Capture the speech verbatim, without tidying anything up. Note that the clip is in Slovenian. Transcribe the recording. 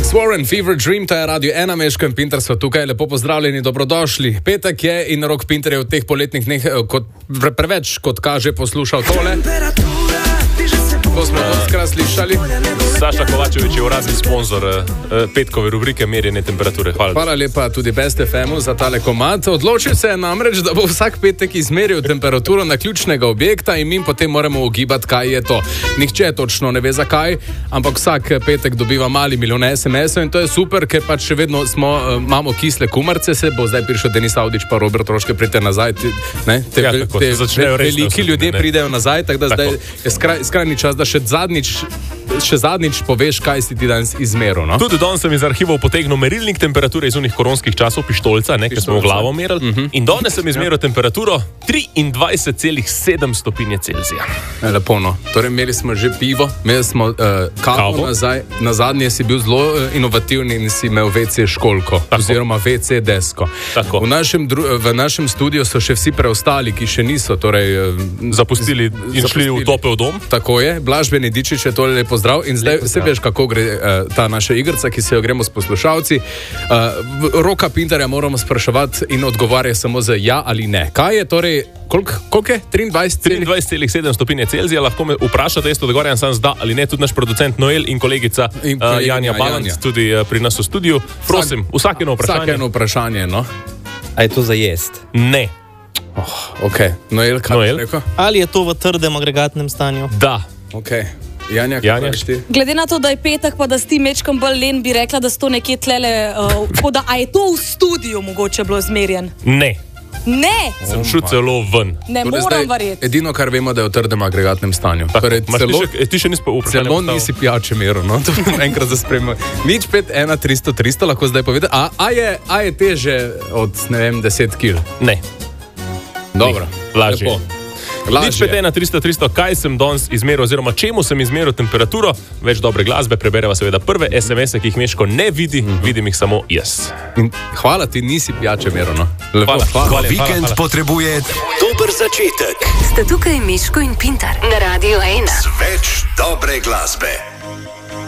Sworn Fever Dream, to je Radio ena, Meško in Pinter sva tukaj, lepo pozdravljeni, dobrodošli. Petek je in Rok Pinter je v teh poletnih dneh kot, pre, preveč, kot kaže, poslušal tole. To smo doskrat slišali. Saša Kovačevič je uradni sponzor uh, petkove rubrike Merjenje temperature. Hvala. Hvala lepa tudi Best ef emu za tale komad. Odločil se je namreč, da bo vsak petek izmeril temperaturo na ključnega objekta in mi potem moramo ugibati, kaj je to. Nihče točno ne ve zakaj, ampak vsak petek dobiva mali milijon es em esov in to je super, ker pač še vedno smo, uh, imamo kisle kumarce, se bo zdaj prišel Denis Avdić pa Robert Troške, pridite nazaj. Te, ne, te, ja, tako, te ve, veliki ljudje ne. pridejo nazaj, tako da tako. Zdaj je skraj, skrajni čas, da še zadnjič še zadnjič poveš, kaj si ti danes izmeril. No? Tudi danes sem iz arhivov potegnil merilnik temperature iz unih koronskih časov, pištolca, ne, ker smo v glavo merili. Uh-huh. In danes sem izmeril ja. temperaturo triindvajset celih sedem stopinje Celzija. E, lepo, no. Torej, imeli smo že pivo, imeli smo uh, kavo nazaj. Na zadnje si bil zelo uh, inovativni in si imel ve ce školko, tako. Oziroma ve ce desko. V našem, dru- v našem studiu so še vsi preostali, ki še niso torej, uh, zapustili in zapustili. šli v topel dom. Tako je, Blaž Benedičič je tole lepo zdrav in zdaj se veš, kako gre uh, ta naša igrica, ki se jo gremo s poslušalci. Uh, Roka Pinterja moramo spraševati in odgovarja samo z ja ali ne. Kaj je torej, koliko kolik je? triindvajset celih sedem stopinje Celzija, lahko me vprašate, jaz to odgovarjam sam z da ali ne, tudi naš producent Noel in kolegica in uh, Janja Balant, tudi uh, pri nas v studiu. Prosim, vsak eno vprašanje. Vsak eno vprašanje, no. A je to za jest? Ne. Oh, ok, Noel, kaj Noel? rekel? Ali je to v trdem agregatnem stanju? Da. Ok. Janja, Janja. Glede na to, da je petek, pa da si ti mečkam bolj len, bi rekla, da si to nekje tlele, uh, da, a je to v studiu mogoče bilo zmerjen? Ne. Ne! Sem šel celo ven. Ne Torej, moram zdaj, verjeti. edino, kar vemo, da je v trdem agregatnem stanju. Torej, Maš, celo, ti, še, ti še nisi vprašal. celo nisi pijače meril, no? To enkrat zaspremljamo. Nič pet, ena, tristo, tristo, lahko zdaj povedati. A, a, je, a je teže od, ne vem, deset kil? Ne. Dobro. Lažje. Lepo. Nič pet, ena, tristo, tristo, kaj sem danes izmeril, oziroma čemu sem izmeril temperaturo, več dobre glasbe, prebereva seveda prve es em ese, ki jih Meško ne vidi, mm-hmm. vidim jih samo jaz. In hvala ti, nisi pijače meril, no? Lepo, hvala, hvala. hvala, Vikend hvala. potrebuje dober začetek. Ste tukaj Meško in Pinter na Radio ena. Več dobre glasbe.